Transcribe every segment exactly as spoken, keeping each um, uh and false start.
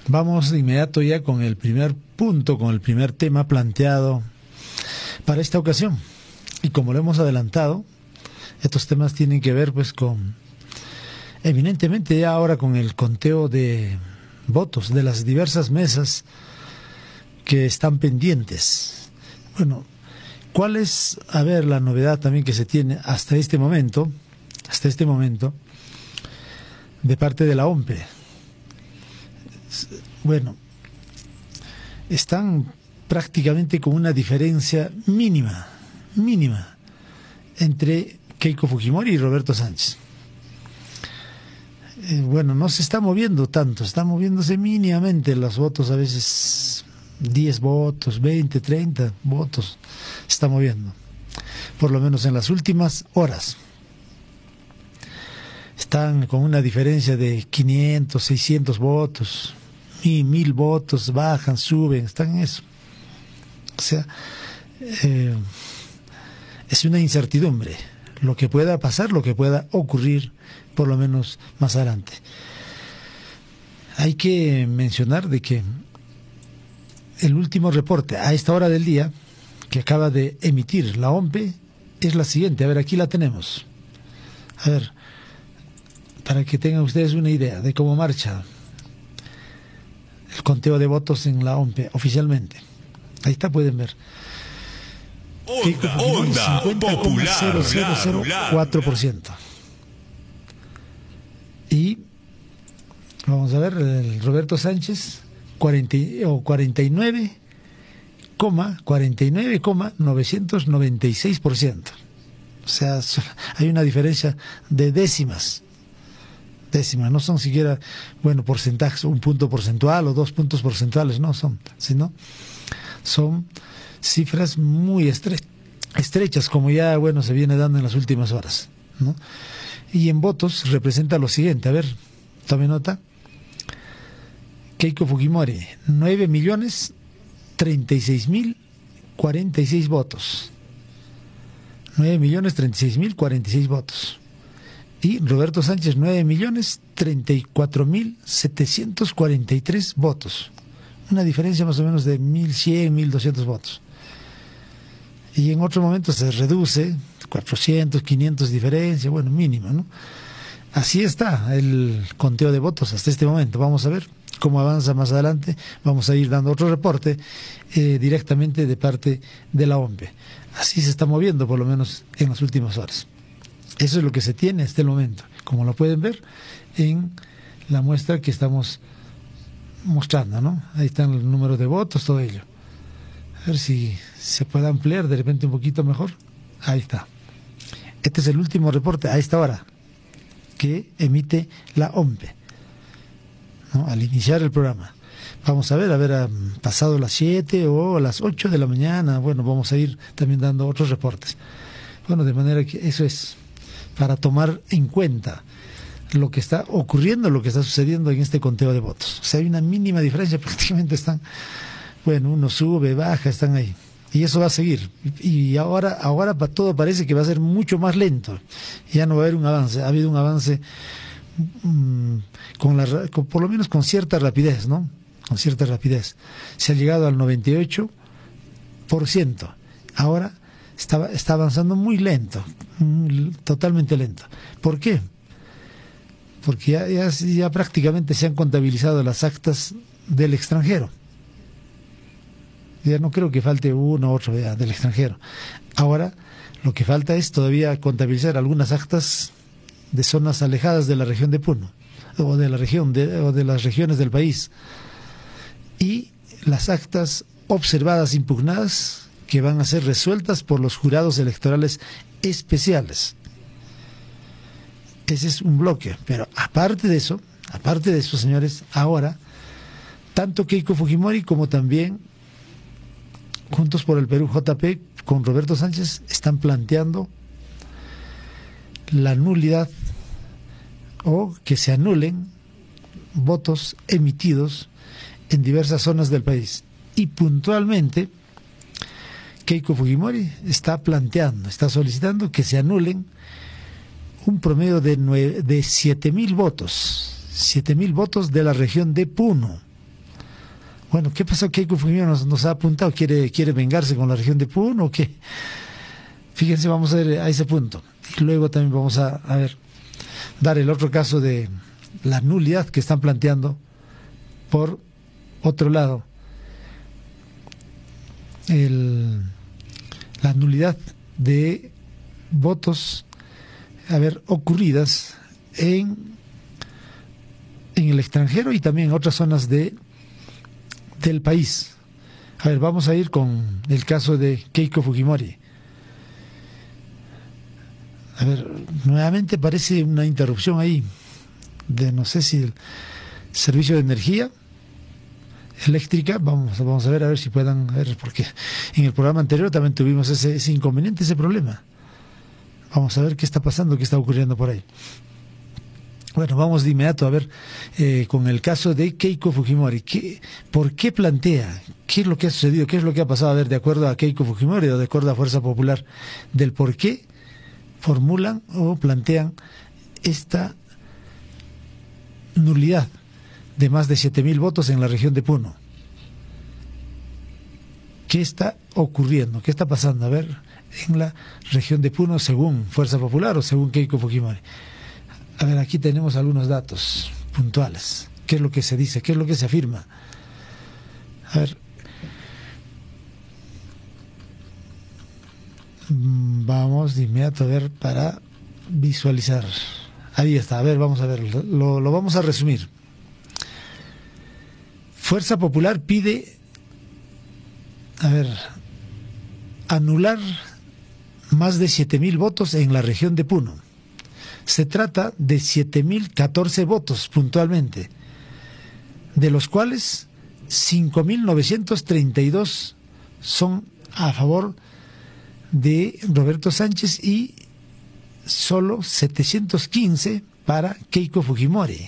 Vamos de inmediato ya con el primer punto, con el primer tema planteado para esta ocasión. Y como lo hemos adelantado, estos temas tienen que ver pues con, eminentemente ya ahora con el conteo de votos de las diversas mesas que están pendientes. Bueno, ¿cuál es, a ver, la novedad también que se tiene hasta este momento, hasta este momento, de parte de la O M P E? Bueno, están prácticamente con una diferencia mínima, mínima, entre Keiko Fujimori y Roberto Sánchez. Eh, bueno, no se está moviendo tanto, está moviéndose mínimamente los votos, a veces diez votos, veinte, treinta votos, se está moviendo, por lo menos en las últimas horas. Están con una diferencia de quinientos, seiscientos votos, y mil votos, bajan, suben, están en eso. O sea, eh, es una incertidumbre lo que pueda pasar, lo que pueda ocurrir, por lo menos más adelante. Hay que mencionar de que el último reporte a esta hora del día que acaba de emitir la O M P E es la siguiente. A ver, aquí la tenemos. A ver, para que tengan ustedes una idea de cómo marcha el conteo de votos en la O M P E oficialmente. Ahí está, pueden ver. Onda, onda, popular, cero cero cero cuatro por ciento. Y vamos a ver, el Roberto Sánchez, cuarenta, o cuarenta y nueve coma novecientos noventa y seis por ciento. O sea, hay una diferencia de décimas. Décimas, no son siquiera, bueno, porcentajes, un punto porcentual o dos puntos porcentuales, no son, sino son cifras muy estre estrechas, como ya, bueno, se viene dando en las últimas horas, ¿no? Y en votos representa lo siguiente, a ver, tome nota. Keiko Fujimori, nueve millones treinta y seis mil cuarenta y seis votos. nueve millones treinta y seis mil cuarenta y seis votos. Y Roberto Sánchez, nueve millones treinta y cuatro mil setecientos cuarenta y tres votos. Una diferencia más o menos de mil cien, mil doscientos votos. Y en otro momento se reduce, cuatrocientos, quinientos diferencia, bueno, mínima, ¿no? Así está el conteo de votos hasta este momento. Vamos a ver cómo avanza más adelante. Vamos a ir dando otro reporte eh, directamente de parte de la O M P E. Así se está moviendo, por lo menos en las últimas horas. Eso es lo que se tiene hasta el momento, como lo pueden ver en la muestra que estamos mostrando, ¿no? Ahí están los números de votos, todo ello. A ver si se puede ampliar de repente un poquito mejor. Ahí está. Este es el último reporte a esta hora que emite la O M P E, ¿no? Al iniciar el programa. Vamos a ver, a ver, han pasado las siete o las ocho de la mañana. Bueno, vamos a ir también dando otros reportes. Bueno, de manera que eso es para tomar en cuenta lo que está ocurriendo, lo que está sucediendo en este conteo de votos. O sea, hay una mínima diferencia, prácticamente están, bueno, uno sube, baja, están ahí. Y eso va a seguir. Y ahora, ahora todo parece que va a ser mucho más lento. Ya no va a haber un avance. Ha habido un avance mmm, con la, con, por lo menos con cierta rapidez, ¿no? Con cierta rapidez. Se ha llegado al noventa y ocho por ciento. Ahora está, está avanzando muy lento, totalmente lento. ¿Por qué? Porque ya, ya, ya prácticamente se han contabilizado las actas del extranjero. Ya no creo que falte uno u otro ya del extranjero. Ahora lo que falta es todavía contabilizar algunas actas de zonas alejadas de la región de Puno o de la región de, o de las regiones del país, y las actas observadas, impugnadas, que van a ser resueltas por los jurados electorales especiales. Ese es un bloque. Pero aparte de eso, aparte de eso, señores, ahora tanto Keiko Fujimori como también Juntos por el Perú, J P, con Roberto Sánchez, están planteando la nulidad o que se anulen votos emitidos en diversas zonas del país. Y puntualmente Keiko Fujimori está planteando, está solicitando que se anulen un promedio de, de siete mil votos, siete mil votos de la región de Puno, Bueno, ¿qué pasó? Keiko Fujimori nos, nos ha apuntado, ¿quiere, quiere vengarse con la región de Puno o qué? Fíjense, vamos a ver a ese punto. Y luego también vamos a, a ver, dar el otro caso de la nulidad que están planteando por otro lado. El, la nulidad de votos, a ver, ocurridas en, en el extranjero y también en otras zonas de del país. A ver, vamos a ir con el caso de Keiko Fujimori. A ver, nuevamente parece una interrupción ahí de no sé si el servicio de energía eléctrica. Vamos, vamos a ver a ver si puedan ver, porque en el programa anterior también tuvimos ese, ese inconveniente, ese problema. Vamos a ver qué está pasando, qué está ocurriendo por ahí. Bueno, vamos de inmediato a ver eh, con el caso de Keiko Fujimori. ¿Qué, ¿Por qué plantea? ¿Qué es lo que ha sucedido? ¿Qué es lo que ha pasado? A ver, de acuerdo a Keiko Fujimori o de acuerdo a Fuerza Popular, del por qué formulan o plantean esta nulidad de más de siete mil votos en la región de Puno. ¿Qué está ocurriendo? ¿Qué está pasando? A ver, en la región de Puno, según Fuerza Popular o según Keiko Fujimori. A ver, aquí tenemos algunos datos puntuales. ¿Qué es lo que se dice? ¿Qué es lo que se afirma? A ver. Vamos de inmediato a ver para visualizar. Ahí está. A ver, vamos a ver. Lo, lo vamos a resumir. Fuerza Popular pide, a ver, anular más de siete mil votos en la región de Puno. Se trata de siete mil catorce votos puntualmente, de los cuales cinco mil novecientos treinta y dos son a favor de Roberto Sánchez y solo setecientos quince para Keiko Fujimori.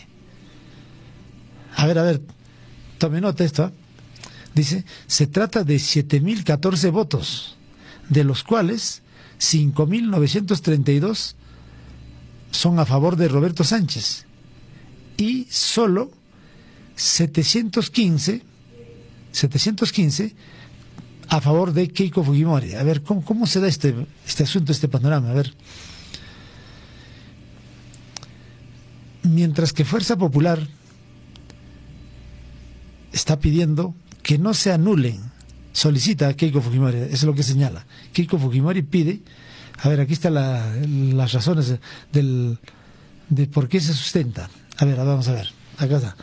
A ver, a ver, tome nota esto, ¿eh? Dice, se trata de siete mil catorce votos, de los cuales cinco mil novecientos treinta y dos son a favor de Roberto Sánchez y solo setecientos quince a favor de Keiko Fujimori. A ver, ¿cómo, cómo se da este, este asunto, este panorama? A ver. Mientras que Fuerza Popular está pidiendo que no se anulen, solicita a Keiko Fujimori, eso es lo que señala. Keiko Fujimori pide, a ver, aquí están la, las razones del, de por qué se sustenta. A ver, vamos a ver, acá está.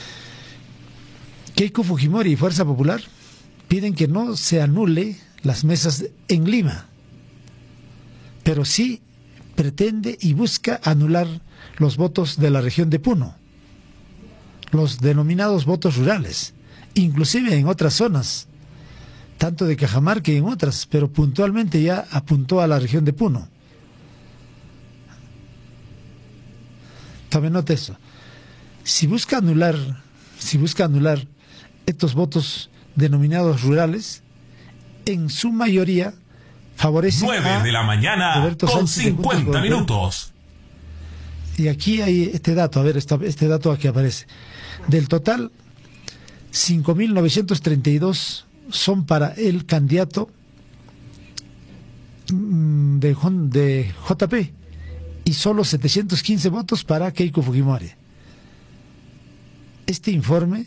Keiko Fujimori y Fuerza Popular piden que no se anule las mesas en Lima, pero sí pretende y busca anular los votos de la región de Puno, los denominados votos rurales, inclusive en otras zonas, tanto de Cajamarca que en otras, pero puntualmente ya apuntó a la región de Puno. También note eso. Si busca anular, si busca anular estos votos denominados rurales, en su mayoría favorecen nueve de la mañana Roberto con Sánchez cincuenta minutos. Y aquí hay este dato, a ver, este, este dato aquí aparece. Del total, cinco mil novecientos treinta y dos son para el candidato de, de J P y solo setecientos quince votos para Keiko Fujimori. Este informe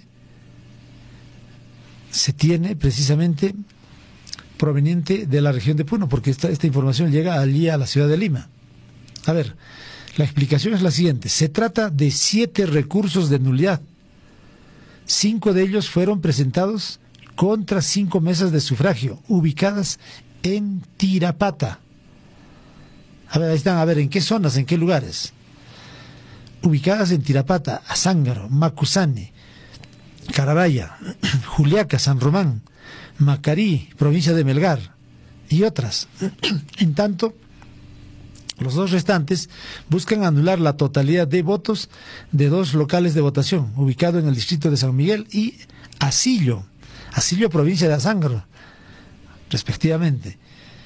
se tiene precisamente proveniente de la región de Puno, porque esta, esta información llega allí a la ciudad de Lima. A ver, la explicación es la siguiente. Se trata de siete recursos de nulidad. Cinco de ellos fueron presentados contra cinco mesas de sufragio ubicadas en Tirapata. A ver, ahí están, a ver, ¿en qué zonas, en qué lugares? Ubicadas en Tirapata, Azángaro, Macusane, Carabaya, Juliaca, San Román, Macarí, provincia de Melgar y otras. En tanto, los dos restantes buscan anular la totalidad de votos de dos locales de votación, ubicado en el distrito de San Miguel y Asillo, Asillo, provincia de Azángaro, respectivamente.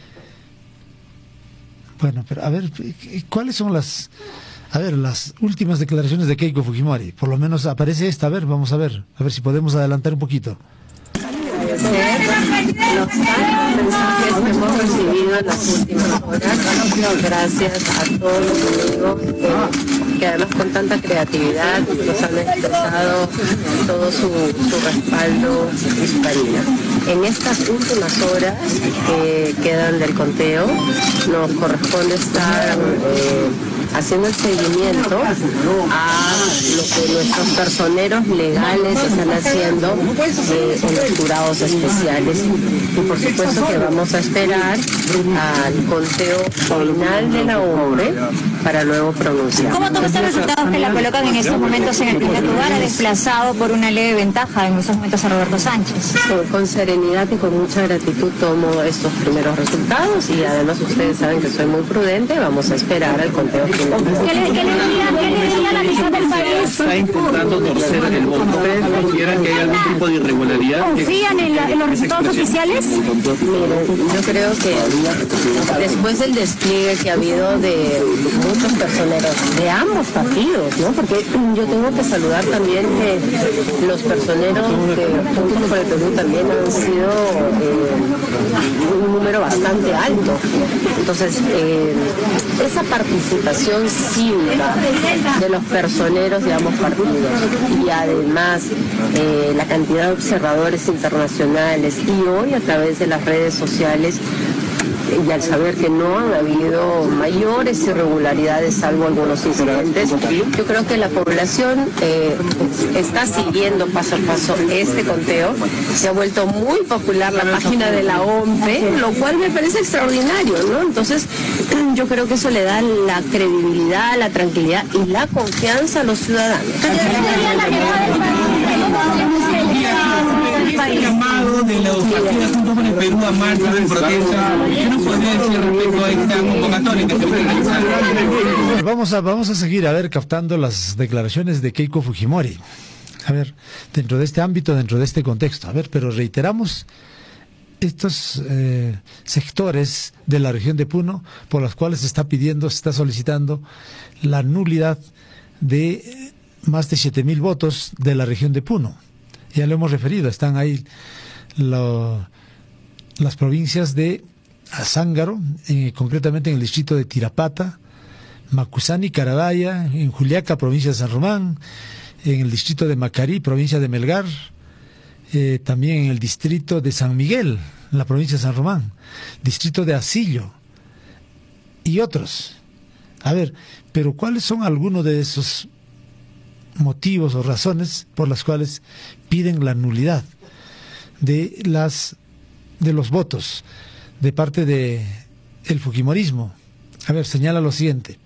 Bueno, pero a ver, ¿cuáles son las, a ver, las últimas declaraciones de Keiko Fujimori? Por lo menos aparece esta, a ver, vamos a ver, a ver si podemos adelantar un poquito. agradecer los tantos mensajes que hemos recibido en las últimas horas. Gracias a todos los amigos que, que además con tanta creatividad nos han expresado todo su, su respaldo y su cariño. En estas últimas horas que quedan del conteo, nos corresponde estar eh, haciendo el seguimiento a lo que nuestros personeros legales están haciendo eh, en los jurados especiales. Y por supuesto que vamos a esperar al conteo final de la U M P E para luego pronunciar. ¿Cómo todos estos resultados que la colocan en estos momentos en el primer lugar, ha desplazado por una leve ventaja en estos momentos a Roberto Sánchez? Con, con serenidad y con mucha gratitud tomo estos primeros resultados y además ustedes saben que soy muy prudente, vamos a esperar al conteo final. ¿Qué le, qué le diría, qué le diría a la mitad del país? Está intentando torcer el voto. ¿Ustedes consideran que hay algún tipo de irregularidad? ¿Confían en, la, en los resultados oficiales? Miren, yo creo que después del despliegue que ha habido de muchos personeros de ambos partidos, ¿no? Porque yo tengo que saludar también que los personeros que junto con el Perú también han sido eh, un número bastante alto. Entonces, eh, esa participación cívica de los personeros de ambos partidos y además eh, la cantidad de observadores internacionales y hoy a través de las redes sociales y al saber que no han habido mayores irregularidades salvo algunos incidentes, yo creo que la población eh, está siguiendo paso a paso este conteo. Se ha vuelto muy popular la página de la O M P E, lo cual me parece extraordinario, ¿no? Entonces yo creo que eso le da la credibilidad, la tranquilidad y la confianza a los ciudadanos. El llamado de los partidos juntos con el Perú a marcha de protesta, ¿qué nos podría decir respecto a esta convocatoria que se puede realizar? Vamos a, vamos a seguir a ver captando las declaraciones de Keiko Fujimori. A ver, dentro de este ámbito, dentro de este contexto. A ver, pero reiteramos estos eh, sectores de la región de Puno por los cuales se está pidiendo, se está solicitando la nulidad de más de siete mil votos de la región de Puno. Ya lo hemos referido, están ahí lo, las provincias de Azángaro, eh, concretamente en el distrito de Tirapata, Macusani, Carabaya, en Juliaca, provincia de San Román, en el distrito de Macarí, provincia de Melgar, eh, también en el distrito de San Miguel, en la provincia de San Román, distrito de Asillo y otros. A ver, pero ¿cuáles son algunos de esos motivos o razones por las cuales piden la nulidad de las de los votos de parte de el fujimorismo? A ver, señala lo siguiente: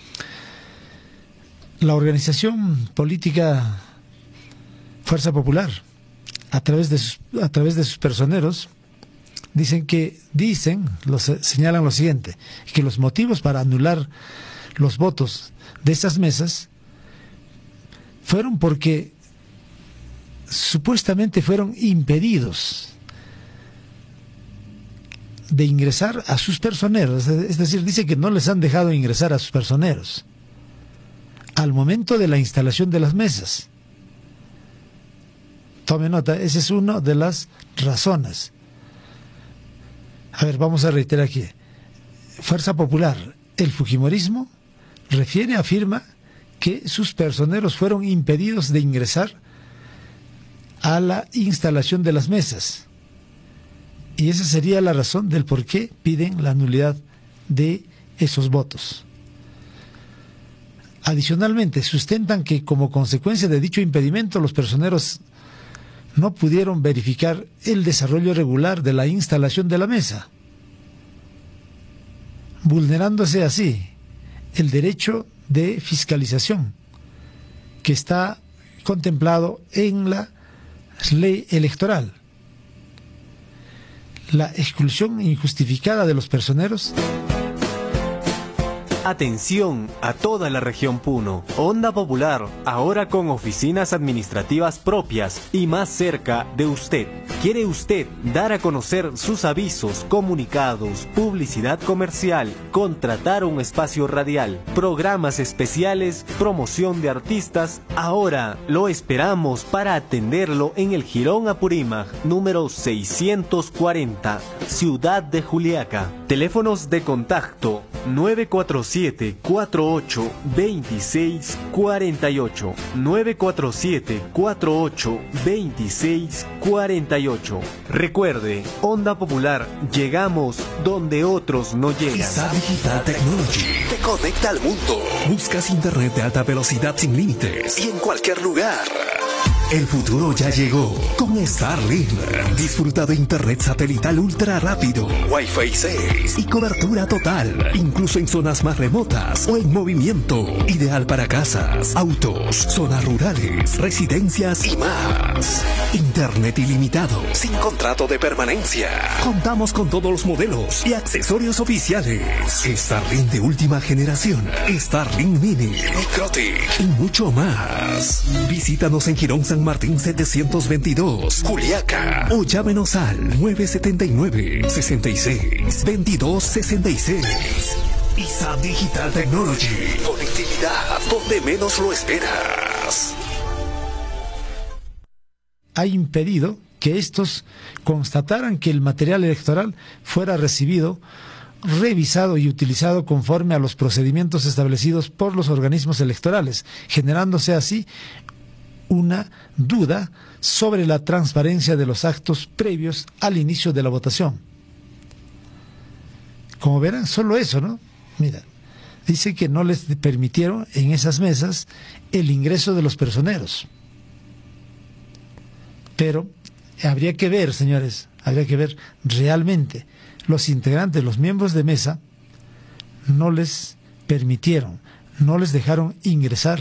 la organización política Fuerza Popular, a través de sus, a través de sus personeros, dicen que dicen los señalan lo siguiente, que los motivos para anular los votos de esas mesas fueron porque supuestamente fueron impedidos de ingresar a sus personeros, es decir, dice que no les han dejado ingresar a sus personeros al momento de la instalación de las mesas. Tome nota, esa es una de las razones. A ver, vamos a reiterar aquí. Fuerza Popular, el fujimorismo, refiere, afirma que sus personeros fueron impedidos de ingresar a la instalación de las mesas. Y esa sería la razón del por qué piden la nulidad de esos votos. Adicionalmente, sustentan que como consecuencia de dicho impedimento, los personeros no pudieron verificar el desarrollo regular de la instalación de la mesa, vulnerándose así el derecho de fiscalización que está contemplado en la ley electoral. La exclusión injustificada de los personeros Atención a toda la región Puno. Onda Popular, ahora con oficinas administrativas propias y más cerca de usted. ¿Quiere usted dar a conocer sus avisos, comunicados, publicidad comercial, contratar un espacio radial, programas especiales, promoción de artistas? Ahora lo esperamos para atenderlo en el Jirón Apurímac, número seiscientos cuarenta, Ciudad de Juliaca. Teléfonos de contacto nueve cuatro siete, cuatro ocho, dos seis cuatro ocho, nueve cuatro siete, cuatro ocho, dos seis cuatro ocho. Recuerde, Onda Popular, llegamos donde otros no llegan. ISA Digital Technology te conecta al mundo. Buscas internet de alta velocidad sin límites y en cualquier lugar. El futuro ya llegó con Starlink. Disfruta de internet satelital ultra rápido, Wi-Fi seis y cobertura total, incluso en zonas más remotas o en movimiento. Ideal para casas, autos, zonas rurales, residencias y más. Internet ilimitado, sin contrato de permanencia. Contamos con todos los modelos y accesorios oficiales. Starlink de última generación, Starlink Mini, Microtic y mucho más. Visítanos en Girón San Martín setecientos veintidós, Juliaca, o llámenos al nueve siete nueve, seis seis, veintidós sesenta y seis. ISA Digital Technology, conectividad donde menos lo esperas. Ha impedido que estos constataran que el material electoral fuera recibido, revisado y utilizado conforme a los procedimientos establecidos por los organismos electorales, generándose así una duda sobre la transparencia de los actos previos al inicio de la votación. Como verán, solo eso, ¿no? Mira, dice que no les permitieron en esas mesas el ingreso de los personeros. Pero habría que ver, señores, habría que ver realmente los integrantes, los miembros de mesa, no les permitieron, no les dejaron ingresar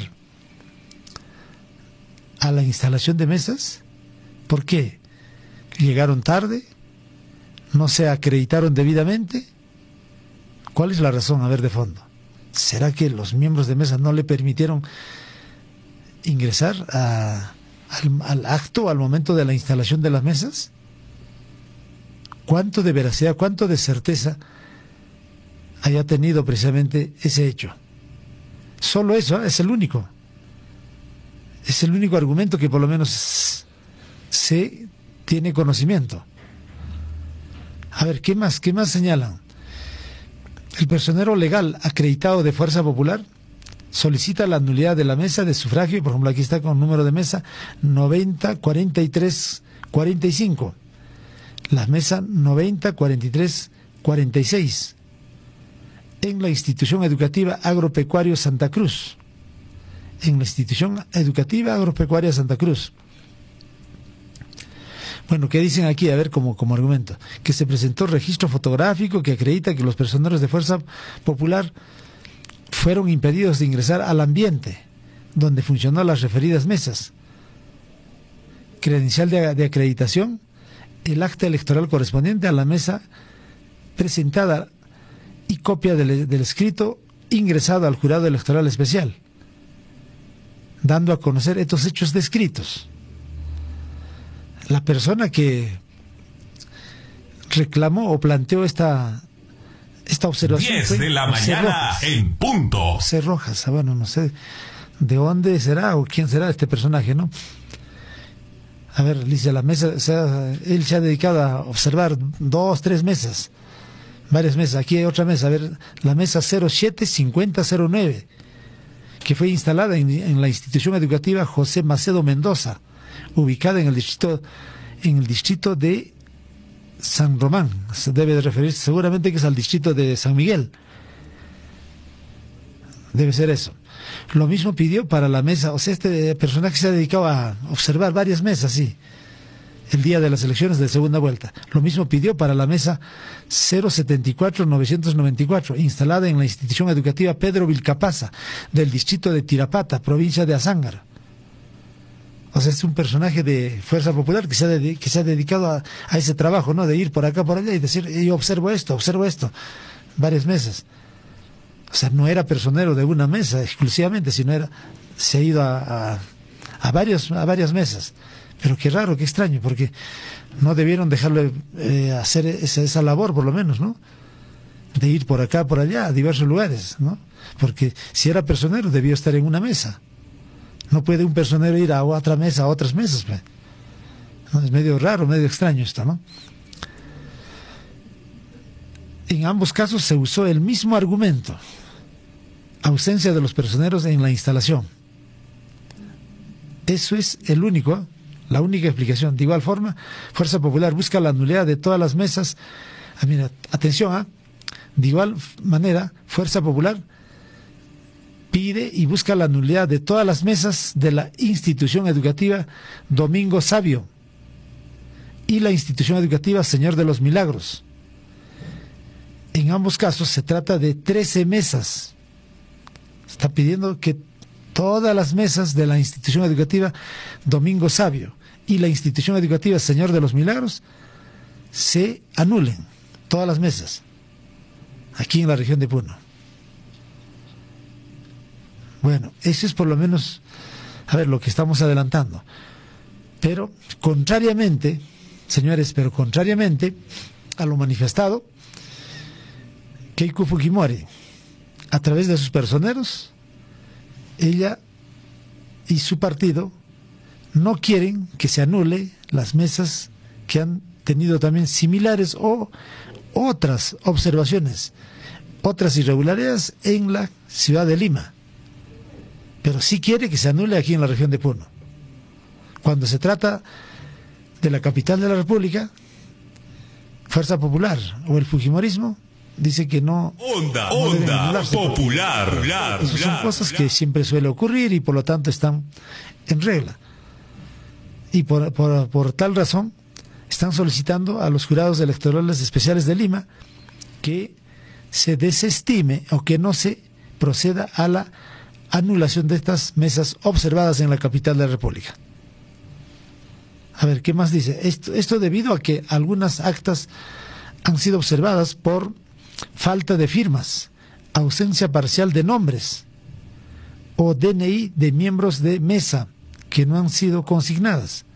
a la instalación de mesas. ¿Por qué? ¿Llegaron tarde? ¿No se acreditaron debidamente? ¿Cuál es la razón? A ver, de fondo. ¿Será que los miembros de mesa no le permitieron ingresar a, al, al acto, al momento de la instalación de las mesas? ¿Cuánto de veracidad, cuánto de certeza haya tenido precisamente ese hecho? Solo eso, ¿eh? Es el único. Es el único argumento que por lo menos se tiene conocimiento. A ver, ¿qué más? ¿Qué más señalan? El personero legal acreditado de Fuerza Popular solicita la nulidad de la mesa de sufragio, por ejemplo, aquí está con número de mesa noventa cuarenta y tres cuarenta y cinco, la mesa noventa cuarenta y tres cuarenta y seis, en la institución educativa agropecuario Santa Cruz. En la institución educativa agropecuaria Santa Cruz. Bueno, ¿qué dicen aquí? A ver, como, como argumento. Que se presentó registro fotográfico que acredita que los personeros de Fuerza Popular fueron impedidos de ingresar al ambiente donde funcionó las referidas mesas. Credencial de, de acreditación, el acta electoral correspondiente a la mesa presentada y copia del, del escrito ingresado al jurado electoral especial, dando a conocer estos hechos descritos. La persona que reclamó o planteó esta, esta observación diez de la mañana en punto. José Rojas, bueno, no sé de dónde será o quién será este personaje, ¿no? A ver, dice, la mesa, se ha, él se ha dedicado a observar dos, tres mesas, varias mesas. Aquí hay otra mesa, a ver, la mesa cero siete cincuenta cero nueve, que fue instalada en, en la institución educativa José Macedo Mendoza, ubicada en el distrito en el distrito de San Román. Se debe de referirse seguramente que es al distrito de San Miguel. Debe ser eso. Lo mismo pidió para la mesa, o sea, este personaje se ha dedicado a observar varias mesas, sí, el día de las elecciones de segunda vuelta. Lo mismo pidió para la mesa cero setenta y cuatro novecientos noventa y cuatro, instalada en la institución educativa Pedro Vilcapasa, del distrito de Tirapata, provincia de Azángaro. O sea, es un personaje de Fuerza Popular que se ha, de, que se ha dedicado a, a ese trabajo, ¿no? De ir por acá, por allá y decir, yo observo esto, observo esto, varias mesas. O O sea, no era personero de una mesa exclusivamente, sino era, se ha ido a, a, a, varios, a varias mesas. Pero qué raro, qué extraño, porque no debieron dejarle eh, hacer esa, esa labor, por lo menos, ¿no? De ir por acá, por allá, a diversos lugares, ¿no? Porque si era personero, debió estar en una mesa. No puede un personero ir a otra mesa, a otras mesas, pues. ¿No? Es medio raro, medio extraño esto, ¿no? En ambos casos se usó el mismo argumento: ausencia de los personeros en la instalación. Eso es el único, ¿eh? La única explicación. De igual forma, Fuerza Popular busca la nulidad de todas las mesas. Ah, mira, atención, ¿eh? De igual manera, Fuerza Popular pide y busca la nulidad de todas las mesas de la institución educativa Domingo Sabio y la institución educativa Señor de los Milagros. En ambos casos se trata de trece mesas. Está pidiendo que todas las mesas de la institución educativa Domingo Sabio y la institución educativa Señor de los Milagros se anulen, todas las mesas, aquí en la región de Puno. Bueno, eso es por lo menos, a ver, lo que estamos adelantando. Pero, contrariamente, señores, pero contrariamente a lo manifestado, Keiko Fujimori, a través de sus personeros, ella y su partido no quieren que se anule las mesas que han tenido también similares o otras observaciones, otras irregularidades en la ciudad de Lima, pero sí quiere que se anule aquí en la región de Puno. Cuando se trata de la capital de la República, Fuerza Popular o el Fujimorismo dice que no. Onda, no onda popular. popular Esas son cosas que siempre suele ocurrir y por lo tanto están en regla. Y por, por, por tal razón están solicitando a los jurados electorales especiales de Lima que se desestime o que no se proceda a la anulación de estas mesas observadas en la capital de la República. A ver, ¿qué más dice? Esto, esto debido a que algunas actas han sido observadas por falta de firmas, ausencia parcial de nombres o D N I de miembros de mesa que no han sido consignadas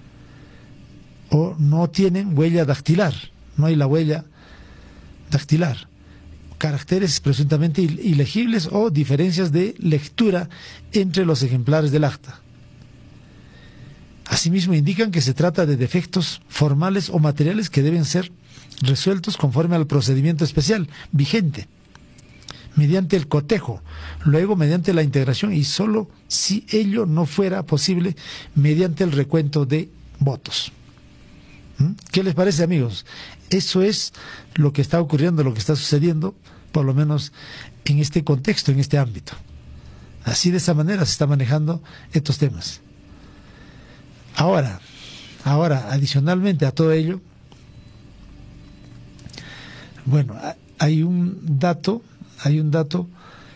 o no tienen huella dactilar, no hay la huella dactilar, caracteres presuntamente ilegibles o diferencias de lectura entre los ejemplares del acta. Asimismo indican que se trata de defectos formales o materiales que deben ser resueltos conforme al procedimiento especial vigente, mediante el cotejo, luego mediante la integración y solo si ello no fuera posible mediante el recuento de votos. ¿Mm? ¿Qué les parece, amigos? Eso es lo que está ocurriendo, lo que está sucediendo, por lo menos en este contexto, en este ámbito. Así, de esa manera se está manejando estos temas. Ahora, ahora, adicionalmente a todo ello, bueno, hay un dato, hay un dato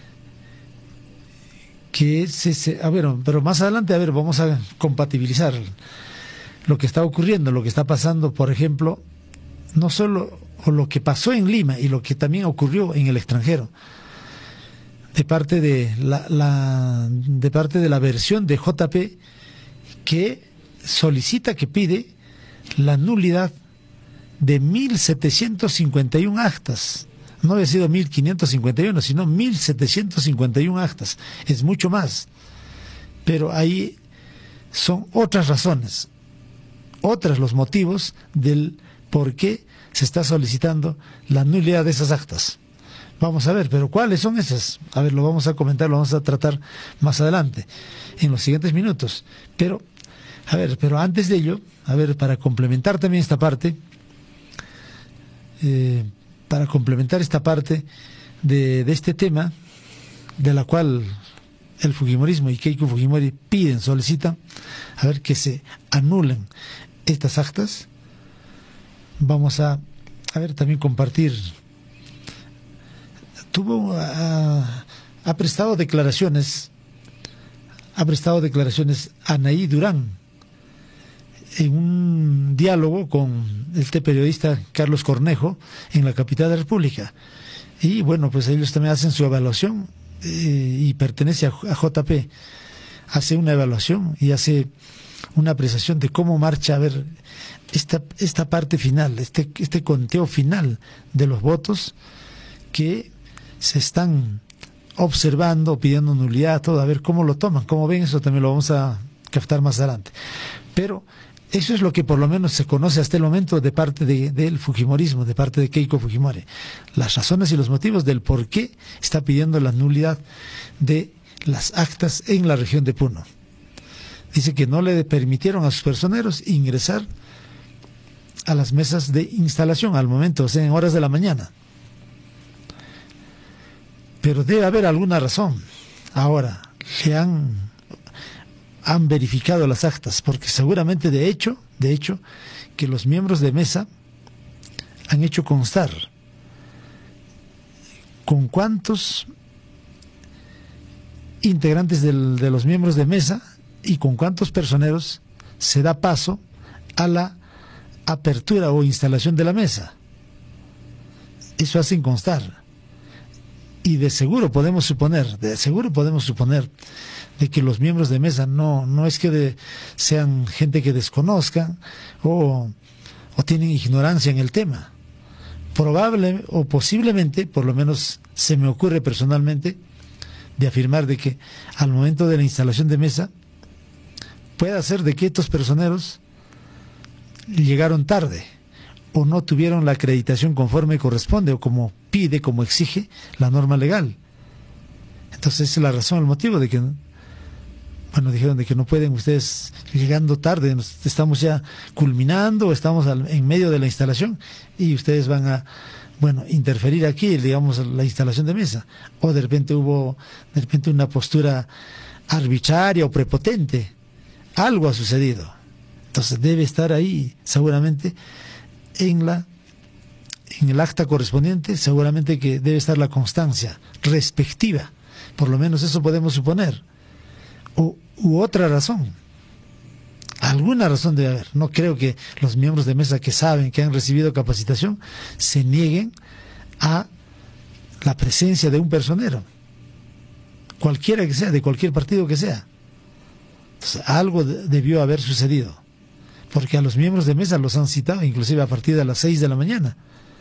que es ese, a ver, pero más adelante, a ver, vamos a compatibilizar lo que está ocurriendo, lo que está pasando, por ejemplo, no solo o lo que pasó en Lima y lo que también ocurrió en el extranjero, de parte de la, la de parte de la versión de J P que solicita, que pide la nulidad de mil setecientos cincuenta y uno actas. No había sido mil quinientos cincuenta y uno, sino mil setecientos cincuenta y uno actas. Es mucho más. Pero ahí son otras razones, otras los motivos del por qué se está solicitando la nulidad de esas actas. Vamos a ver, pero ¿cuáles son esas? A ver, lo vamos a comentar, lo vamos a tratar más adelante, en los siguientes minutos. Pero, a ver, pero antes de ello, a ver, para complementar también esta parte, eh, para complementar esta parte de, de este tema, de la cual el Fujimorismo y Keiko Fujimori piden, solicitan, a ver, que se anulen estas actas. Vamos a, a ver, también compartir. Tuvo, ha, ha prestado declaraciones, ha prestado declaraciones Anaí Durán en un diálogo con este periodista Carlos Cornejo en la capital de la República. Y bueno, pues ellos también hacen su evaluación eh, y pertenece a, a J P. Hace una evaluación y hace una apreciación de cómo marcha, a ver, esta, esta parte final, este, este conteo final de los votos que se están observando, pidiendo nulidad, todo, a ver cómo lo toman, cómo ven, eso también lo vamos a captar más adelante. Pero eso es lo que por lo menos se conoce hasta el momento de parte de, del Fujimorismo, de parte de Keiko Fujimori. Las razones y los motivos del por qué está pidiendo la nulidad de las actas en la región de Puno. Dice que no le permitieron a sus personeros ingresar a las mesas de instalación al momento, o sea, en horas de la mañana. Pero debe haber alguna razón. Ahora, le han, han verificado las actas, porque seguramente de hecho, de hecho, que los miembros de mesa han hecho constar con cuántos integrantes del, de los miembros de mesa y con cuántos personeros se da paso a la apertura o instalación de la mesa. Eso hacen constar. Y de seguro podemos suponer, de seguro podemos suponer de que los miembros de mesa no, no es que de, sean gente que desconozca o, o tienen ignorancia en el tema. Probable o posiblemente, por lo menos se me ocurre personalmente, de afirmar de que al momento de la instalación de mesa puede ser de que estos personeros llegaron tarde o no tuvieron la acreditación conforme corresponde o como pide, como exige la norma legal. Entonces esa es la razón, el motivo de que, bueno, dijeron de que no pueden ustedes llegando tarde, estamos ya culminando, estamos al, en medio de la instalación y ustedes van a, bueno, interferir aquí, digamos, la instalación de mesa. O de repente hubo, de repente una postura arbitraria o prepotente. Algo ha sucedido. Entonces debe estar ahí, seguramente, en la en el acta correspondiente, seguramente que debe estar la constancia respectiva. Por lo menos eso podemos suponer. O, u otra razón. Alguna razón debe haber. No creo que los miembros de mesa que saben que han recibido capacitación se nieguen a la presencia de un personero, cualquiera que sea, de cualquier partido que sea. Entonces, algo de, debió haber sucedido, porque a los miembros de mesa los han citado inclusive a partir de las seis de la mañana.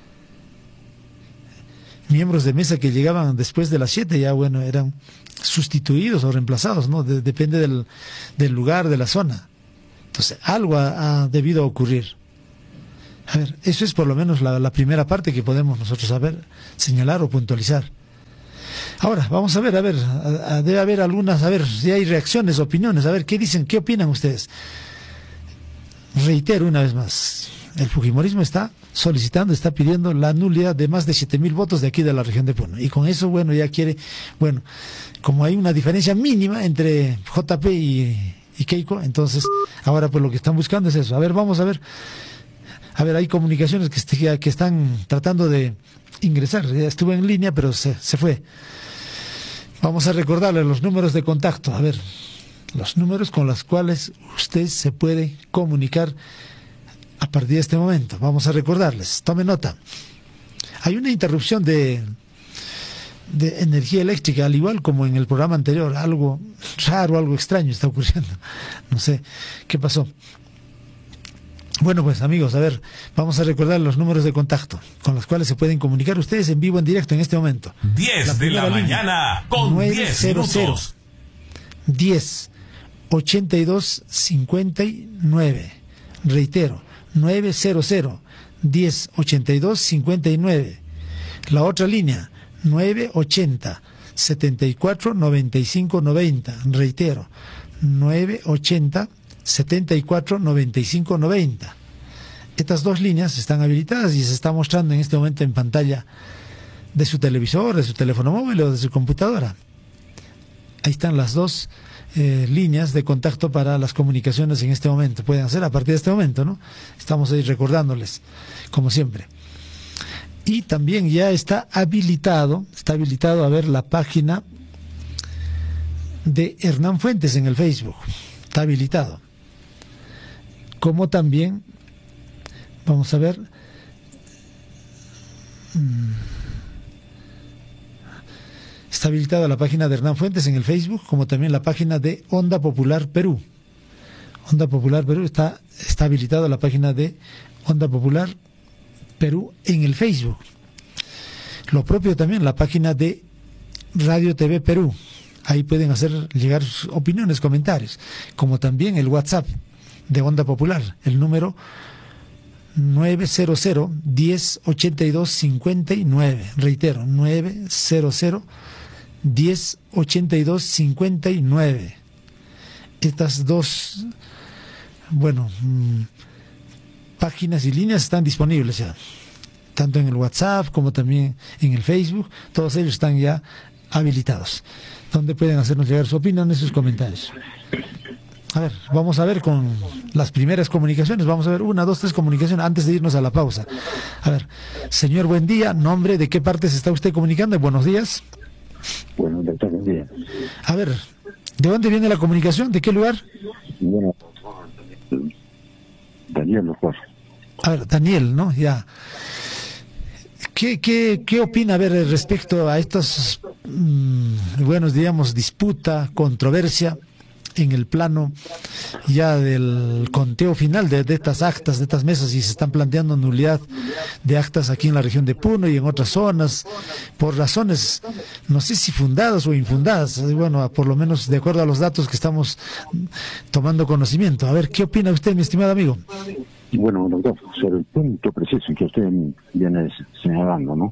Miembros de mesa que llegaban después de las siete ya, bueno, eran sustituidos o reemplazados, ¿no? De, depende del, del lugar, de la zona. Entonces, algo ha, ha debido ocurrir. A ver, eso es por lo menos la, la primera parte que podemos nosotros saber, señalar o puntualizar. Ahora, vamos a ver, a ver, a, a, debe haber algunas, a ver si hay reacciones, opiniones, a ver, ¿qué dicen, qué opinan ustedes? Reitero una vez más, el Fujimorismo está solicitando, está pidiendo la nulidad de más de siete mil votos de aquí de la región de Puno. Y con eso, bueno, ya quiere, bueno, como hay una diferencia mínima entre J P y, y Keiko, entonces, ahora pues lo que están buscando es eso. A ver, vamos a ver, a ver, hay comunicaciones que, que están tratando de ingresar. Ya estuvo en línea, pero se, se fue. Vamos a recordarle los números de contacto, a ver, los números con los cuales usted se puede comunicar a partir de este momento. Vamos a recordarles, tome nota. Hay una interrupción de, de energía eléctrica, al igual como en el programa anterior. Algo raro, algo extraño está ocurriendo. No sé qué pasó. Bueno, pues amigos, a ver, vamos a recordar los números de contacto con los cuales se pueden comunicar ustedes en vivo, en directo en este momento. diez de la mañana con diez minutos. diez, ochenta y dos, cincuenta y nueve. Reitero, nueve cero cero, diez, ochenta y dos, cincuenta y nueve. La otra línea, nueve ochenta, setenta y cuatro, noventa y cinco, noventa. Reitero, nueve ochenta, setenta y cuatro, noventa y cinco, noventa. Estas dos líneas están habilitadas y se está mostrando en este momento en pantalla de su televisor, de su teléfono móvil o de su computadora. Ahí están las dos eh, líneas de contacto para las comunicaciones en este momento. Pueden hacer a partir de este momento, ¿no? Estamos ahí recordándoles, como siempre. Y también ya está habilitado, está habilitado a ver la página de Hernán Fuentes en el Facebook. Está habilitado. Como también, vamos a ver, Está habilitada la página de Hernán Fuentes en el Facebook, como también la página de Onda Popular Perú. Onda Popular Perú está, está habilitada la página de Onda Popular Perú en el Facebook. Lo propio también la página de Radio T V Perú. Ahí pueden hacer llegar sus opiniones, comentarios, como también el WhatsApp de Onda Popular, el número nueve cero cero, diez ochenta y dos cincuenta y nueve. Reitero, nueve cero cero, diez ochenta y dos cincuenta y nueve. Estas dos, bueno, mmm, páginas y líneas están disponibles ya, tanto en el WhatsApp como también en el Facebook. Todos ellos están ya habilitados, donde pueden hacernos llegar su opinión y sus comentarios. A ver, vamos a ver con las primeras comunicaciones. Vamos a ver una, dos, tres comunicaciones antes de irnos a la pausa. A ver, señor, buen día. Nombre, ¿de qué parte se está usted comunicando? Buenos días. Bueno, doctor, buen día. A ver, ¿de dónde viene la comunicación? ¿De qué lugar? Bueno, Daniel, doctor. A ver, Daniel, ¿no? Ya. ¿Qué, qué, qué opina, a ver, respecto a estos, mmm, buenos, digamos, disputa, controversia en el plano ya del conteo final de, de estas actas, de estas mesas, y se están planteando nulidad de actas aquí en la región de Puno y en otras zonas, por razones, no sé si fundadas o infundadas, bueno, por lo menos de acuerdo a los datos que estamos tomando conocimiento? A ver, ¿qué opina usted, mi estimado amigo? Bueno, doctor, sobre el punto preciso que usted viene señalando, ¿no?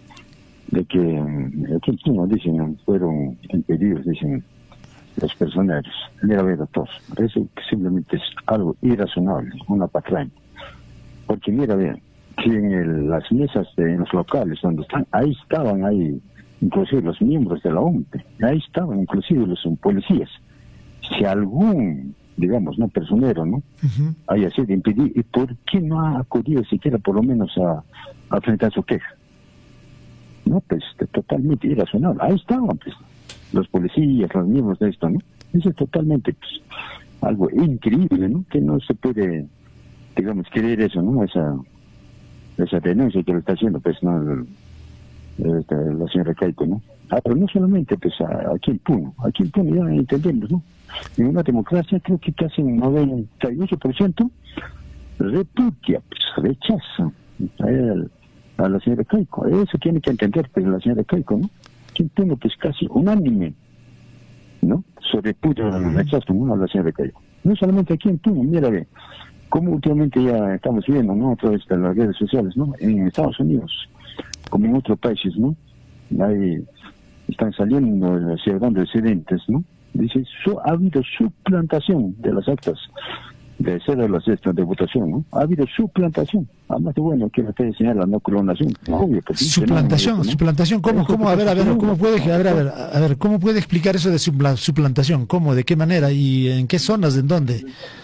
De que aquí en Puno, dicen, fueron impedidos, dicen, los personeros. Mira, ve, doctor, eso simplemente es algo irrazonable, una patraña. Porque mira, ve, que en el, las mesas, de, en los locales donde están, ahí estaban, ahí, inclusive los miembros de la O M P E, ahí estaban inclusive los policías. Si algún, digamos, no personero, ¿no? Uh-huh. haya sido impedido, ¿y por qué no ha acudido siquiera por lo menos a, a enfrentar su queja? No, pues, totalmente irrazonable. Ahí estaban, pues, los policías, los miembros de esto, ¿no? Eso es totalmente, pues, algo increíble, ¿no? Que no se puede, digamos, creer eso, ¿no? Esa, esa denuncia que lo está haciendo, pues, ¿no? Esta, la señora Keiko, ¿no? Ah, pero no solamente, pues, a, aquí en Puno, aquí en Puno ya entendemos, ¿no? En una democracia creo que casi un noventa y ocho por ciento repudia, pues, rechaza a, él, a la señora Keiko. Eso tiene que entender, pues, la señora Keiko, ¿no? Aquí en Puno, pues, casi unánime, ¿no? Se repudia el rechazo, ¿no? A la señora Keiko. No solamente aquí en Puno, mira, ve, como últimamente ya estamos viendo, ¿no? A través de las redes sociales, ¿no? En Estados Unidos, como en otros países, ¿no? Ahí están saliendo ciudadanos residentes, ¿no? Dice, so, ha habido suplantación de las actas de cédulas de, de votación, ¿no? Ha habido suplantación. Además de bueno que usted señala la no clonación. Obvio, pues, suplantación, no, ¿no? suplantación, ¿cómo, cómo? A ver, a ver, ¿cómo puede, a ver, a ver, a ver, ¿cómo puede explicar eso de suplantación? ¿Cómo? ¿De qué manera? ¿Y en qué zonas? ¿En dónde?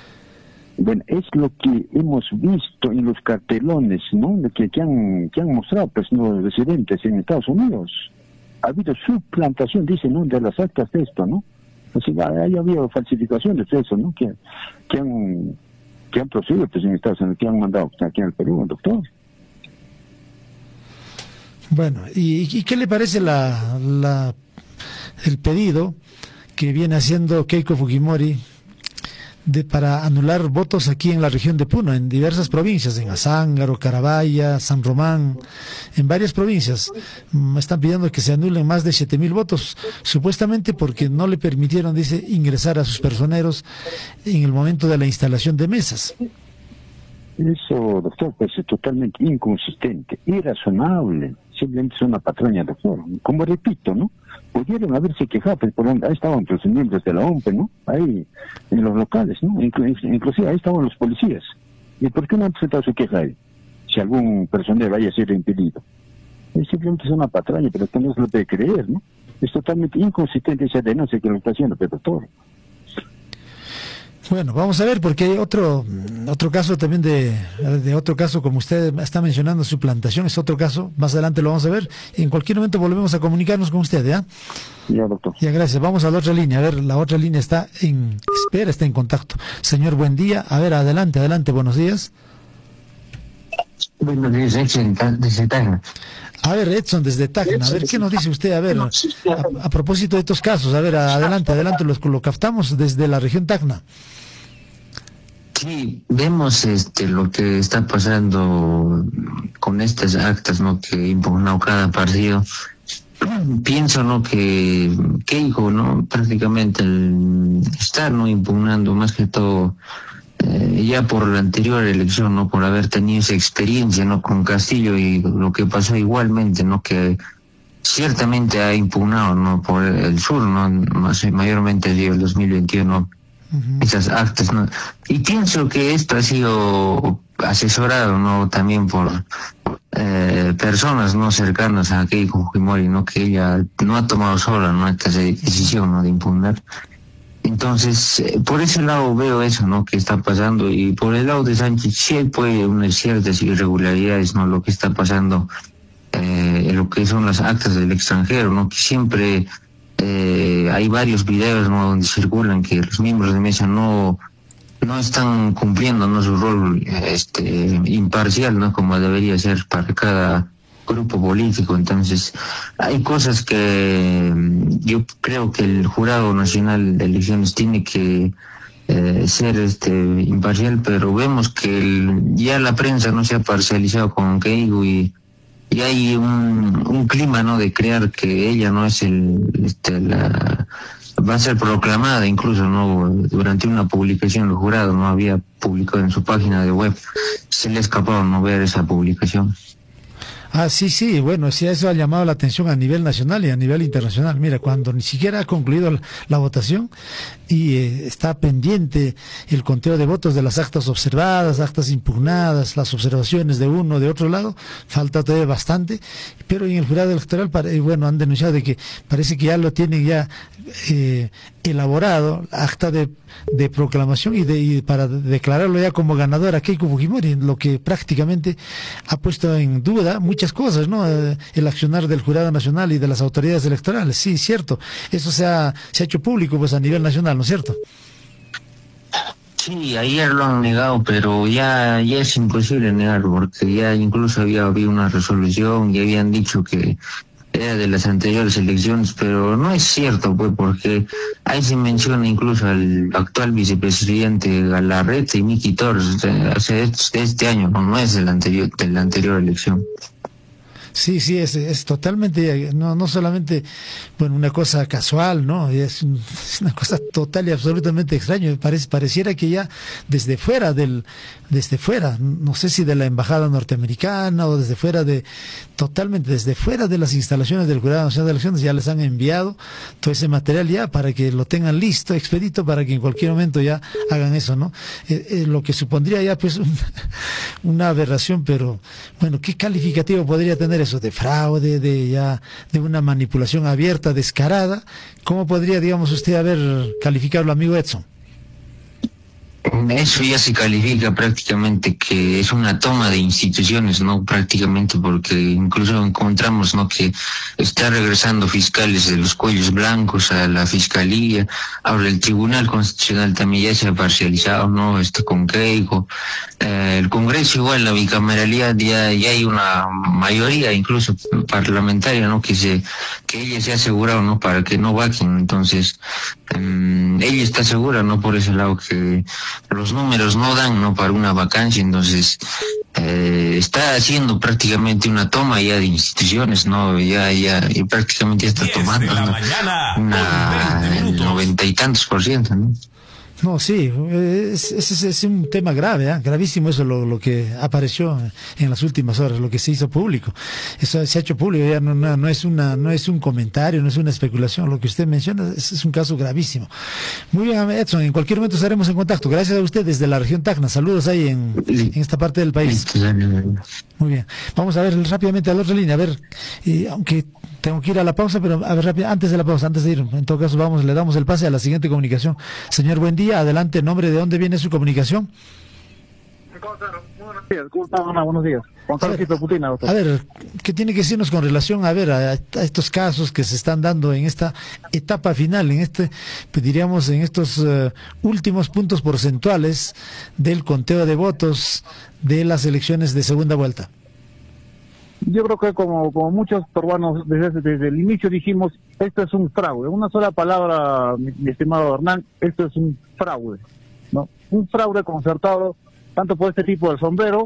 Bueno, es lo que hemos visto en los cartelones, ¿no? Que, que, han, que han mostrado, pues, los residentes en Estados Unidos. Ha habido suplantación, dicen, ¿no? De las actas de esto, ¿no? O sea, ha habido falsificaciones de eso, ¿no? Que, que han que han procedido, pues, en Estados Unidos, que han mandado aquí en el Perú, doctor. Bueno, ¿y, y qué le parece la, la el pedido que viene haciendo Keiko Fujimori de para anular votos aquí en la región de Puno, en diversas provincias, en Azángaro, Carabaya, San Román, en varias provincias? Están pidiendo que se anulen más de siete mil votos, supuestamente porque no le permitieron, dice, ingresar a sus personeros en el momento de la instalación de mesas. Eso, doctor, pues es totalmente inconsistente, irrazonable, simplemente es una patraña, doctor. Como repito, ¿no? Pudieron haberse quejado, pues, por donde ahí estaban los miembros de la O M P E, ¿no? Ahí, en los locales, ¿no? Inclu inclusive ahí estaban los policías. ¿Y por qué no han presentado su queja ahí? Si algún personero haya sido impedido. Es simplemente es una patraña, pero esto no se lo puede creer, ¿no? Es totalmente inconsistente esa denuncia que lo está haciendo, pero doctor. Bueno, vamos a ver, porque hay otro otro caso también de, de otro caso, como usted está mencionando, suplantación, es otro caso, más adelante lo vamos a ver, y en cualquier momento volvemos a comunicarnos con usted, ¿ya? Ya, doctor. Ya, gracias. Vamos a la otra línea, a ver, la otra línea está en espera, está en contacto. Señor, buen día, a ver, adelante, adelante, buenos días. Bueno, desde, desde Tacna. A ver, Edson, desde Tacna, a ver, ¿qué nos dice usted? A ver, a, a propósito de estos casos, a ver, adelante, adelante, los, lo captamos desde la región Tacna. Sí, vemos este lo que está pasando con estas actas, ¿no?, que impugnó cada partido. Pienso, ¿no?, que Keiko, ¿no?, prácticamente el estar, ¿no?, impugnando más que todo eh, ya por la anterior elección, ¿no?, por haber tenido esa experiencia, ¿no?, con Castillo, y lo que pasó igualmente, ¿no?, que ciertamente ha impugnado, ¿no?, por el sur, ¿no?, más, mayormente el dos mil veintiuno, uh-huh. esas actas, ¿no? Y pienso que esto ha sido asesorado, ¿no?, también por eh, personas no cercanas a Keiko Fujimori, ¿no?, que ella no ha tomado sola, ¿no?, esta decisión, ¿no?, de impugnar. Entonces, eh, por ese lado veo eso, ¿no?, que está pasando, y por el lado de Sánchez sí hay pues, unas ciertas irregularidades, ¿no?, lo que está pasando eh, en lo que son las actas del extranjero, ¿no?, que siempre eh, hay varios videos, ¿no?, donde circulan que los miembros de mesa no no están cumpliendo, ¿no?, su rol este imparcial, ¿no?, como debería ser para cada grupo político. Entonces hay cosas que yo creo que el Jurado Nacional de Elecciones tiene que eh, ser este imparcial, pero vemos que el, ya la prensa no se ha parcializado con Keiko, y, y hay un, un clima, ¿no?, de creer que ella no es el este la va a ser proclamada, incluso, ¿no?, durante una publicación el jurado no había publicado en su página de web, se le ha escapado no ver esa publicación. Ah, sí, sí, bueno, sí, eso ha llamado la atención a nivel nacional y a nivel internacional. Mira, cuando ni siquiera ha concluido la, la votación y eh, está pendiente el conteo de votos de las actas observadas, actas impugnadas, las observaciones de uno, de otro lado, falta todavía bastante, pero en el jurado electoral, eh, bueno, han denunciado de que parece que ya lo tienen ya eh, elaborado, acta de, de proclamación y, de, y para declararlo ya como ganadora Keiko Fujimori, lo que prácticamente ha puesto en duda muchas cosas, ¿no? El accionar del Jurado Nacional y de las autoridades electorales, sí, cierto, eso se ha, se ha hecho público pues a nivel nacional, ¿no es cierto? Sí, ayer lo han negado, pero ya, ya es imposible negarlo, porque ya incluso había habido una resolución y habían dicho que era de las anteriores elecciones, pero no es cierto, pues, porque ahí se menciona incluso al actual vicepresidente Galarreta y Miki Torres, hace este año, no, no es de la anterior, de la anterior elección. Sí, sí, es, es totalmente, no, no solamente, bueno, una cosa casual, ¿no? Es, un, es una cosa total y absolutamente extraña. Parece, pareciera que ya desde fuera del, desde fuera, no sé si de la embajada norteamericana o desde fuera de, totalmente desde fuera de las instalaciones del Jurado Nacional de Elecciones ya les han enviado todo ese material ya para que lo tengan listo, expedito, para que en cualquier momento ya hagan eso, ¿no? Eh, eh, lo que supondría ya pues un, una aberración, pero bueno, ¿qué calificativo podría tener eso? De fraude, de ya de una manipulación abierta, descarada. ¿Cómo podría, digamos, usted haber calificado, amigo Edson? Eso ya se califica prácticamente que es una toma de instituciones, ¿no? Prácticamente, porque incluso encontramos, ¿no?, que está regresando fiscales de los cuellos blancos a la fiscalía. Ahora el Tribunal Constitucional también ya se ha parcializado, ¿no? Está con Keiko. Eh, el Congreso igual, la bicameralidad, ya, ya hay una mayoría incluso parlamentaria, ¿no?, que se que ella se ha asegurado, ¿no?, para que no vaquen. Entonces, um, ella está segura, ¿no?, por ese lado, que los números no dan, ¿no?, para una vacancia. Entonces eh, está haciendo prácticamente una toma ya de instituciones, ¿no? Ya ya y prácticamente ya está tomando una, una noventa y tantos por ciento, ¿no? No, sí, es, es, es un tema grave, ¿eh? Gravísimo eso, lo, lo que apareció en las últimas horas, lo que se hizo público. Eso se ha hecho público, ya no, no, no es una, no es un comentario, no es una especulación, lo que usted menciona es, es un caso gravísimo. Muy bien, Edson, en cualquier momento estaremos en contacto. Gracias a usted desde la región Tacna, saludos ahí en, en esta parte del país. Muy bien, vamos a ver rápidamente a la otra línea, a ver, y aunque tengo que ir a la pausa, pero a ver rápido, antes de la pausa, antes de ir, en todo caso vamos, le damos el pase a la siguiente comunicación. Señor, buen día, adelante, nombre, ¿de dónde viene su comunicación? Buenos días, ¿cómo está, Ana? Buenos días. Gonzalo Quispe Putina, doctor. A ver, ¿qué tiene que decirnos con relación a ver a, a estos casos que se están dando en esta etapa final, en este, pues diríamos, en estos uh, últimos puntos porcentuales del conteo de votos de las elecciones de segunda vuelta? Yo creo que como, como muchos peruanos desde, desde el inicio dijimos, esto es un fraude. Una sola palabra, mi, mi estimado Hernán, esto es un fraude, ¿no? Un fraude concertado, tanto por este tipo del sombrero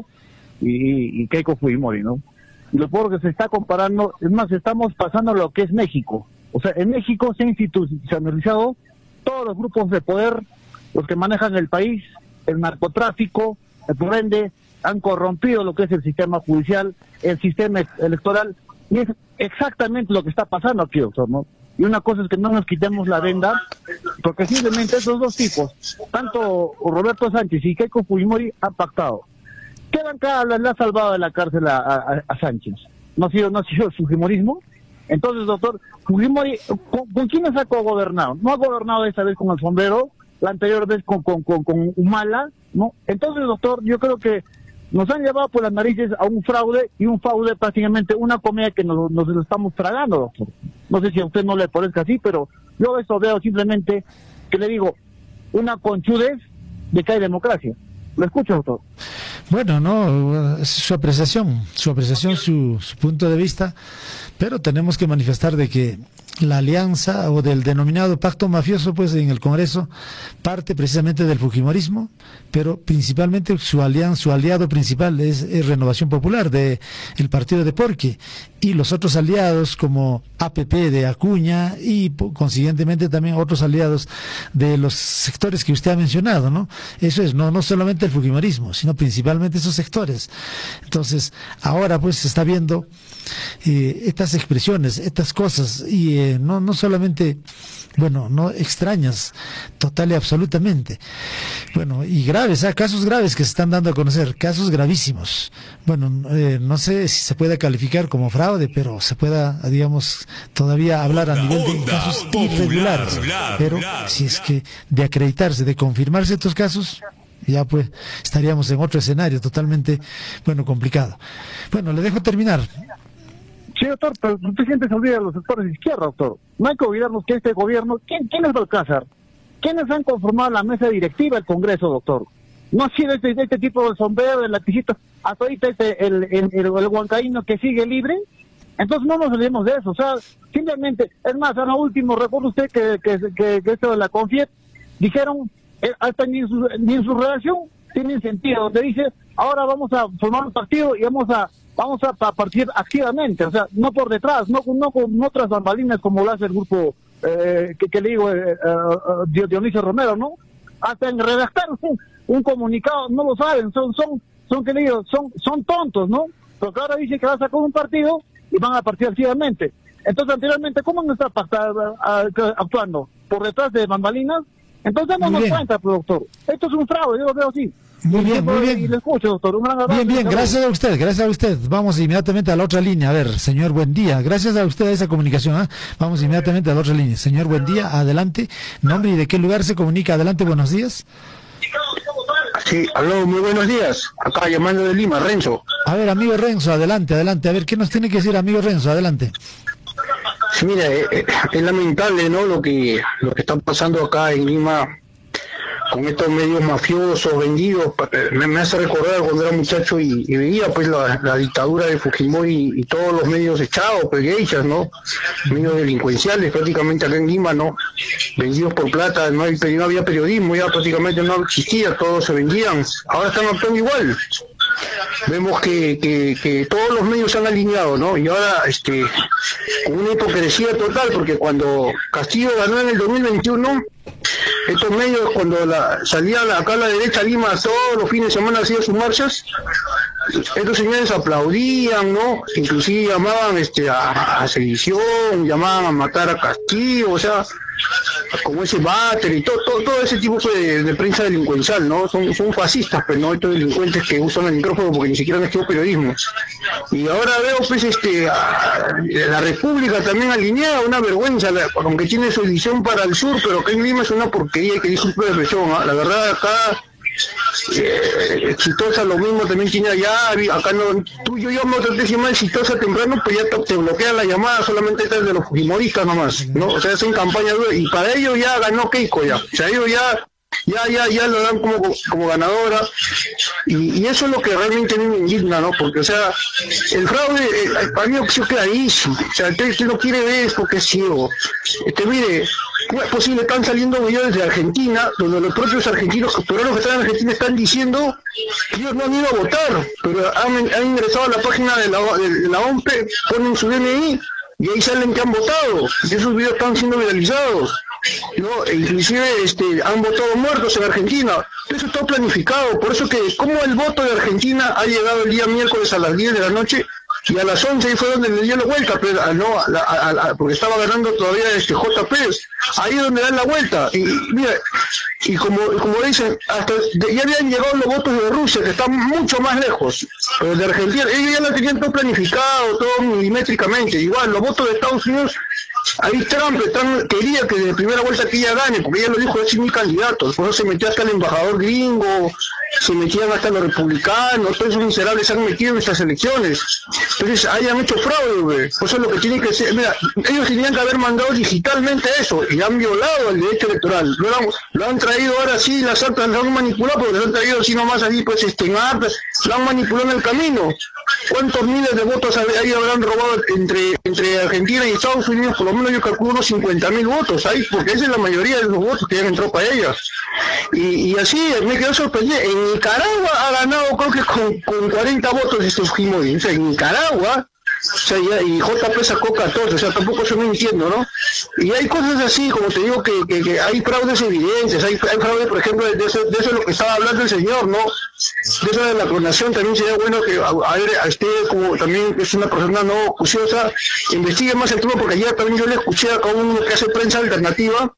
y, y Keiko Fujimori, ¿no? Y lo peor que se está comparando, es más, estamos pasando lo que es México. O sea, en México se ha institucionalizado todos los grupos de poder, los que manejan el país, el narcotráfico, por ende, han corrompido lo que es el sistema judicial, el sistema electoral, y es exactamente lo que está pasando aquí, doctor, ¿no? Y una cosa es que no nos quitemos la venda, porque simplemente esos dos tipos, tanto Roberto Sánchez y Keiko Fujimori, han pactado. ¿Qué bancada le ha salvado de la cárcel a, a, a Sánchez? ¿No ha sido, no ha sido el Fujimorismo? Entonces, doctor, Fujimori, ¿con, ¿con quiénes ha cogobernado? No ha gobernado esta vez con el sombrero, la anterior vez con, con, con, con Humala, ¿no? Entonces, doctor, yo creo que nos han llevado por las narices a un fraude, y un fraude prácticamente una comida que nos, nos lo estamos tragando, doctor. No sé si a usted no le parezca así, pero yo eso veo simplemente, que le digo, una conchudez de que hay democracia. Lo escucho, doctor. Bueno, no, es su apreciación, su apreciación, su, su punto de vista, pero tenemos que manifestar de que la alianza o del denominado pacto mafioso, pues en el Congreso, parte precisamente del fujimorismo, pero principalmente su alianza, su aliado principal es, es Renovación Popular, de el partido de Porqui, y los otros aliados como A P P de Acuña, y consiguientemente también otros aliados de los sectores que usted ha mencionado, ¿no? Eso es, no, no solamente el fujimorismo, sino principalmente esos sectores. Entonces, ahora pues se está viendo eh, estas expresiones, estas cosas, y eh, no, no solamente, bueno, no extrañas, total y absolutamente, bueno, y graves, ¿eh? Casos graves que se están dando a conocer, casos gravísimos. Bueno, eh, no sé si se puede calificar como fraude, pero se pueda, digamos, todavía hablar a nivel de casos irregulares, pero si es que de acreditarse, de confirmarse estos casos, ya pues estaríamos en otro escenario totalmente, bueno, complicado. Bueno, le dejo terminar. Sí, doctor, pero usted siempre se olvida de los sectores de izquierda, doctor. No hay que olvidarnos que este gobierno, ¿quién, quién es Balcázar? ¿Quiénes han conformado la mesa directiva del Congreso, doctor? No ha sido este, este tipo de sombrero, de lapicito, hasta ahorita este, el, el, el, el huancaíno que sigue libre. Entonces no nos olvidemos de eso, o sea, simplemente, es más, a lo último, recuerda usted que, que, que, que esto de la Confiet, dijeron, eh, hasta ni en, su, ni en su redacción tiene sentido, donde dice, ahora vamos a formar un partido y vamos a vamos a, a partir activamente, o sea, no por detrás, no, no con otras bambalinas como lo hace el grupo, eh, que, que le digo, eh, eh, Dionisio Romero, ¿no? Hasta en redactar un, un comunicado, no lo saben, son, son, son, que le digo, son, son tontos, ¿no? Porque ahora dice que va a sacar un partido y van a partir activamente. Entonces, anteriormente, ¿cómo no está pactado, actuando? ¿Por detrás de bambalinas? Entonces, démonos cuenta, productor. Esto es un fraude, yo lo veo así. Muy bien, muy bien. Y le escucho, doctor. Un gran abrazo. Bien, bien, gracias a usted, gracias a usted. Vamos inmediatamente a la otra línea. A ver, señor, buen día. Gracias a usted a esa comunicación. ¿eh? Vamos inmediatamente a la otra línea. Señor, buen día, adelante. Nombre y de qué lugar se comunica. Adelante, buenos días. Sí, aló, muy buenos días. Acá llamando de Lima, Renzo. A ver, amigo Renzo, adelante, adelante. A ver, ¿qué nos tiene que decir, amigo Renzo? Adelante. Sí, mira, eh, eh, es lamentable, ¿no? Lo que, lo que está pasando acá en Lima con estos medios mafiosos vendidos. Me, me hace recordar cuando era muchacho y, y veía pues la, la dictadura de Fujimori y, y todos los medios echados, pues geishas, ¿no? Medios delincuenciales prácticamente acá en Lima, ¿no? Vendidos por plata, no, hay, no había periodismo, ya prácticamente no existía, todos se vendían. Ahora están actuando igual. Vemos que, que, que todos los medios se han alineado, ¿no? Y ahora, este, con una hipocresía total, porque cuando Castillo ganó en el dos mil veintiuno, estos medios, cuando la, salía acá a la derecha Lima, todos los fines de semana hacían sus marchas, estos señores aplaudían, ¿no? Inclusive llamaban este, a, a sedición, llamaban a matar a Castillo, o sea, como ese váter y todo, todo, todo ese tipo de, de prensa delincuencial, ¿no? Son, son fascistas, pero no estos delincuentes que usan el micrófono porque ni siquiera han estudiado periodismo. Y ahora veo, pues, este, a, la República también alineada, una vergüenza, la, aunque tiene su edición para el sur, pero acá en Lima es una porquería, que disculpe la expresión, ¿eh? La verdad, acá eh, Exitosa lo mismo también tiene allá, acá no, tú yo llamo a llamar Exitosa temprano, pues ya te, te bloquean la llamada, solamente esta es de los fujimoristas nomás, ¿no? O sea, hacen campaña dura, y para ellos ya ganó Keiko ya, o sea, ellos ya ya ya ya lo dan como como ganadora, y, y eso es lo que realmente a mí me indigna, ¿no? Porque, o sea, el fraude, eh, para mí es clarísimo, o sea, el que no quiere ver es porque es ciego. Este, mire, ¿cómo es posible? Están saliendo videos de Argentina, donde los propios argentinos, los peruanos que están en Argentina están diciendo que ellos no han ido a votar, pero han, han ingresado a la página de la, de, de la O M P, ponen su D N I, y ahí salen que han votado, y esos videos están siendo viralizados, ¿no? E inclusive este, han votado muertos en Argentina. Eso está planificado, por eso que como el voto de Argentina ha llegado el día miércoles a las diez de la noche, y a las once ahí fue donde le dio la vuelta, pero, a, no, a, a, a, porque estaba ganando todavía este J P, ahí es donde dan la vuelta, y, y mira, y como, como dicen, hasta de, ya habían llegado los votos de Rusia, que están mucho más lejos, pero de Argentina, ellos ya lo tenían todo planificado, todo milimétricamente, igual, los votos de Estados Unidos, ahí Trump, Trump quería que de primera vuelta que ella gane, porque ella lo dijo, es mi candidato, por eso se metió hasta el embajador gringo, se metían hasta los republicanos, todos esos miserables se han metido en estas elecciones. Entonces hayan hecho fraude, güey. Por eso es lo que tienen que ser. Mira, ellos tenían que haber mandado digitalmente eso y han violado el derecho electoral. Lo han, lo han traído ahora sí, las actas las han manipulado, porque lo han traído así nomás así, pues este, en actas, lo han manipulado en el camino. ¿Cuántos miles de votos ahí habrán robado entre, entre Argentina y Estados Unidos? Por lo menos yo calculo unos cincuenta mil votos ahí, porque esa es la mayoría de los votos que han entrado para ellas. Y, y así me quedó sorprendido. En Nicaragua ha ganado creo que con, con cuarenta votos estos Fujimori. O sea, en Nicaragua, o sea, ya, y J P sacó catorce, o sea, tampoco se me entiendo, ¿no? Y hay cosas así, como te digo, que, que, que hay fraudes evidentes, hay, hay fraude, por ejemplo, de eso, de eso es lo que estaba hablando el señor, ¿no? De eso de la clonación también sería bueno que a, a, a usted, como también es una persona no juiciosa, investigue más el tema, porque ayer también yo le escuché a uno que hace prensa alternativa,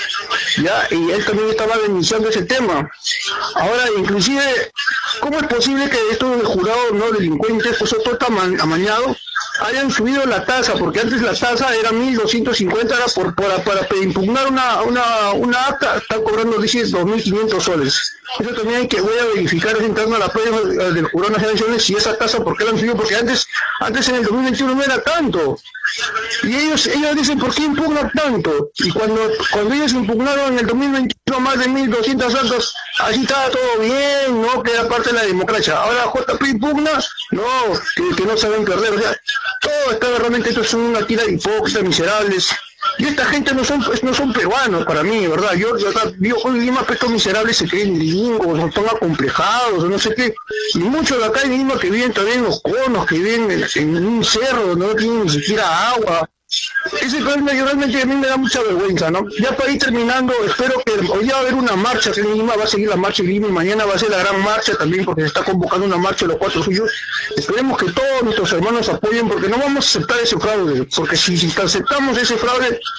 ya, y él también estaba denunciando ese tema. Ahora, inclusive, ¿cómo es posible que estos jurados no delincuentes, pues todo está amañado, hayan subido la tasa? Porque antes la tasa era mil doscientos cincuenta, era por, para, para impugnar una, una, una acta, están cobrando, dice, dos mil quinientos soles. Eso también hay que, voy a verificar entrando a la página del Jurado Nacional de Elecciones si esa tasa, ¿por qué la han subido? Porque antes, antes en el dos mil veintiuno no era tanto. Y ellos, ellos dicen, ¿por qué impugnan tanto? Y cuando, cuando ellos impugnaron en el dos mil veintiuno más de mil doscientos actas, así estaba todo bien, ¿no? Que era parte de la democracia. Ahora J P impugna, no, que, que no saben perder. O sea, todo está realmente, esto es una tira de hipócritas, miserables. Y esta gente no son no son peruanos para mí, ¿verdad? Yo, yo, yo hoy en Lima, estos miserables se creen bilingües, o están acomplejados, o no sé qué. Y muchos de acá en Lima que viven también en los conos, que viven en, en un cerro donde no tienen ni siquiera agua. Ese realmente, realmente a mí me da mucha vergüenza, ¿no? Ya para ir terminando, espero que hoy va a haber una marcha que en Lima, va a seguir la marcha en Lima, y mañana va a ser la gran marcha también, porque se está convocando una marcha de los cuatro suyos. Esperemos que todos nuestros hermanos apoyen, porque no vamos a aceptar ese fraude, porque si, si aceptamos ese fraude,